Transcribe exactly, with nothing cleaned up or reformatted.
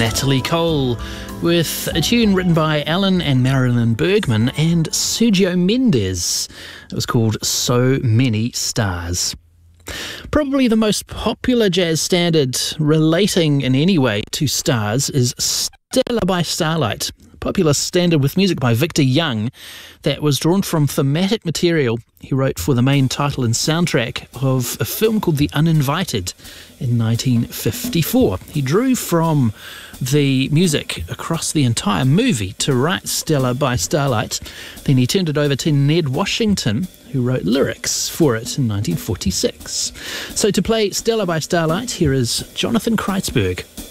Natalie Cole with a tune written by Alan and Marilyn Bergman and Sergio Mendes. It was called So Many Stars. Probably the most popular jazz standard relating in any way to stars is Stella by Starlight, a popular standard with music by Victor Young that was drawn from thematic material he wrote for the main title and soundtrack of a film called The Uninvited in nineteen fifty-four. He drew from the music across the entire movie to write Stella by Starlight. Then he turned it over to Ned Washington, who wrote lyrics for it in nineteen forty-six. So to play Stella by Starlight, here is Jonathan Kreitzberg.